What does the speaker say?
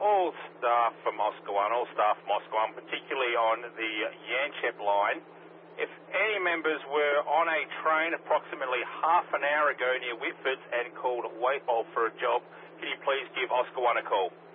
all staff from Oscar One, particularly on the Yanchep line. If any members were on a train approximately half an hour ago near Whitford and called Waitbold for a job, can you please give Oscar One a call?